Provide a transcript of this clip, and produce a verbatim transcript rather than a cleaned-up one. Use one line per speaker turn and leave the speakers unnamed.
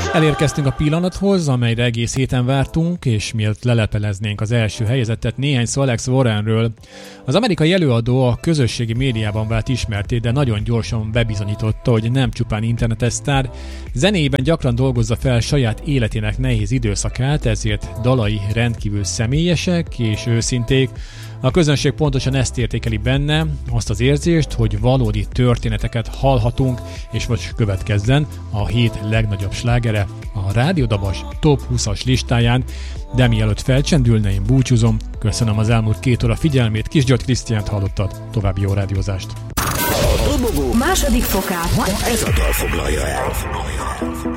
Elérkeztünk a pillanathoz, amelyre egész héten vártunk, és mielőtt lelepeleznénk az első helyezettet, néhány szó Alex Warrenről. Az amerikai előadó a közösségi médiában vált ismertté, de nagyon gyorsan bebizonyította, hogy nem csupán internetes sztár, zenéjében gyakran dolgozza fel saját életének nehéz időszakát, ezért dalai rendkívül személyesek és őszinték. A közönség pontosan ezt értékeli benne, azt az érzést, hogy valódi történeteket hallhatunk, és most következzen a hét legnagyobb slágere a Rádió Dabas Top húszas listáján, de mielőtt felcsendülne, én búcsúzom, köszönöm az elmúlt két óra figyelmét, Kis György Krisztiánt hallottad, további jó rádiózást!
A dobogó második fokát
ez a dal foglalja el.